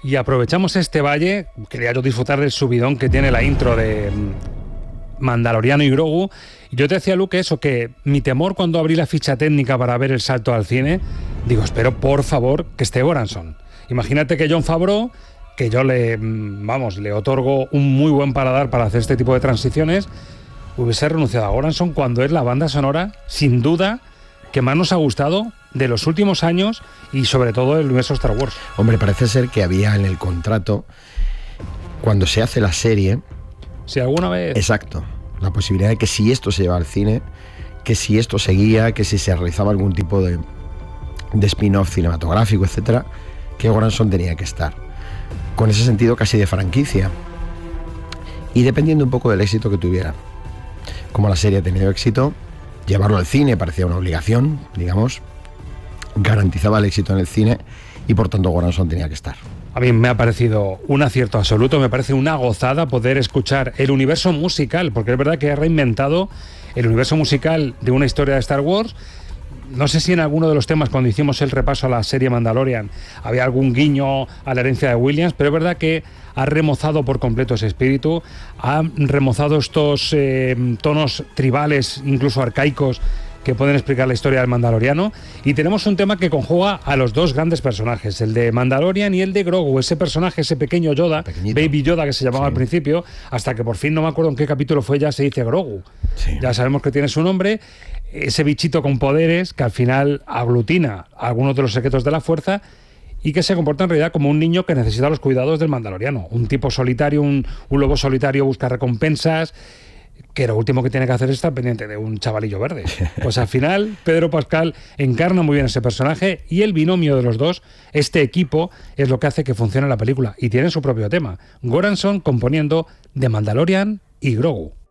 Y aprovechamos este valle, quería yo disfrutar del subidón que tiene la intro de Mandaloriano y Grogu. Y yo te decía, Luke, eso, que mi temor cuando abrí la ficha técnica para ver el salto al cine, digo, espero por favor que esté Goranson. Imagínate que Jon Favreau, que yo le otorgo un muy buen paladar para hacer este tipo de transiciones, hubiese renunciado a Goranson cuando es la banda sonora, sin duda, que más nos ha gustado de los últimos años y sobre todo el universo Star Wars. Hombre, parece ser que había en el contrato, cuando se hace la serie... Si alguna vez... Exacto. La posibilidad de que si esto se lleva al cine, que si esto seguía, que si se realizaba algún tipo de spin-off cinematográfico, etcétera, que Goranson tenía que estar. Con ese sentido casi de franquicia. Y dependiendo un poco del éxito que tuviera. Como la serie ha tenido éxito, llevarlo al cine parecía una obligación, digamos, garantizaba el éxito en el cine y por tanto Goranson tenía que estar. A mí me ha parecido un acierto absoluto, me parece una gozada poder escuchar el universo musical, porque es verdad que ha reinventado el universo musical de una historia de Star Wars. No sé si en alguno de los temas, cuando hicimos el repaso a la serie Mandalorian, había algún guiño a la herencia de Williams, pero es verdad que ha remozado por completo ese espíritu, ha remozado estos tonos tribales, incluso arcaicos, que pueden explicar la historia del Mandaloriano, y tenemos un tema que conjuga a los dos grandes personajes, el de Mandalorian y el de Grogu, ese personaje, ese pequeño Yoda, pequeñito. Baby Yoda que se llamaba al principio, hasta que por fin, no me acuerdo en qué capítulo fue, ya se dice Grogu. Sí. Ya sabemos que tiene su nombre, ese bichito con poderes que al final aglutina algunos de los secretos de la fuerza y que se comporta en realidad como un niño que necesita los cuidados del Mandaloriano, un tipo solitario, un lobo solitario, busca recompensas, que lo último que tiene que hacer es estar pendiente de un chavalillo verde. Pues al final Pedro Pascal encarna muy bien ese personaje y el binomio de los dos, este equipo, es lo que hace que funcione la película y tiene su propio tema. Goranson componiendo The Mandalorian y Grogu.